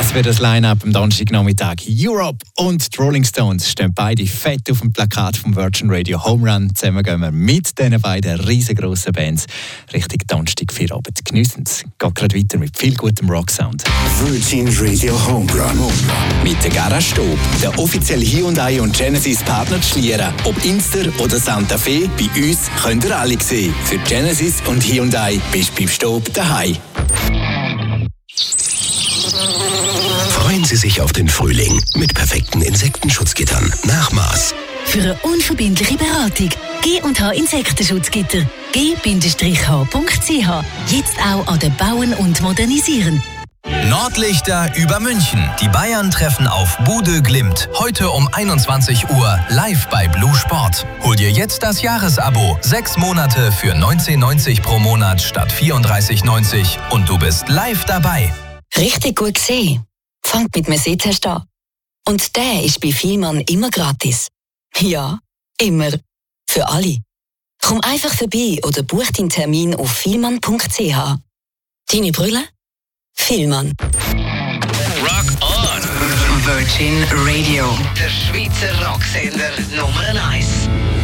Das wird das Line-Up am Donnerstagnachmittag. Europe und die Rolling Stones stehen beide fett auf dem Plakat vom Virgin Radio Home Run. Zusammen gehen wir mit diesen beiden riesengroßen Bands Richtung Donnerstag Feierabend. Geniessen es. Geht gerade weiter mit viel gutem Rocksound. Virgin Radio Home Run. Mit der Garage Stob, der offizielle Hyundai und Genesis Partner zu Schlieren. Ob Inster oder Santa Fe, bei uns könnt ihr alle sehen. Für Genesis und Hyundai bist du beim Stob daheim. Freuen Sie sich auf den Frühling mit perfekten Insektenschutzgittern. Nachmaß. Für eine unverbindliche Beratung. G&H Insektenschutzgitter. g-h.ch. Jetzt auch an den Bauen und Modernisieren. Nordlichter über München. Die Bayern treffen auf Bude Glimt. Heute um 21 Uhr live bei Blue Sport. Hol dir jetzt das Jahresabo. 6 Monate für 19,90 pro Monat statt 34,90 und du bist live dabei. Richtig gut gesehen. Fangt mit einem Sehtest an. Und der ist bei Vielmann immer gratis. Ja, immer. Für alle. Komm einfach vorbei oder buch deinen Termin auf vielmann.ch. Deine Brille? Vielmann. Rock on! Virgin Radio. Der Schweizer Rocksender Nummer 1.